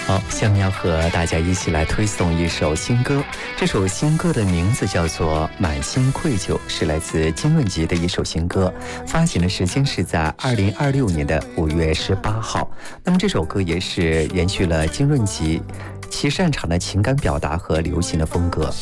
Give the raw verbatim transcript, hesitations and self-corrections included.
好，下面要和大家一起来推送一首新歌。这首新歌的名字叫做《满心愧疚》，是来自金润吉的一首新歌，发行的时间是在二零二六年的五月十八号。那么这首歌也是延续了金润吉其擅长的情感表达和流行的风格。